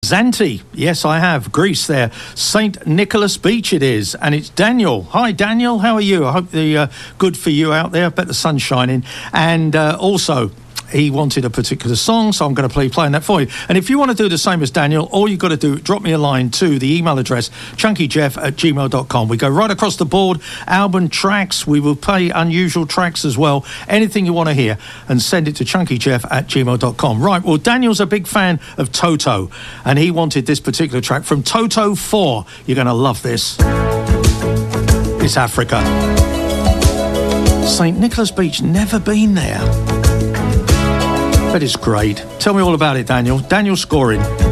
Zante, yes, I have. Greece there. St. Nicholas Beach it is. And it's Daniel. Hi, Daniel. How are you? I hope the good for you out there. I bet the sun's shining. And also, he wanted a particular song, so I'm going to be playing that for you. And if you want to do the same as Daniel, all you've got to do, drop me a line to the email address, chunkyjeff@gmail.com. We go right across the board, album tracks, we will play unusual tracks as well, anything you want to hear, and send it to chunkyjeff@gmail.com. Right, well, Daniel's a big fan of Toto, and he wanted this particular track from Toto 4. You're going to love this. It's Africa. St. Nicholas Beach, never been there. But it's great. Tell me all about it, Daniel. Daniel Scoring.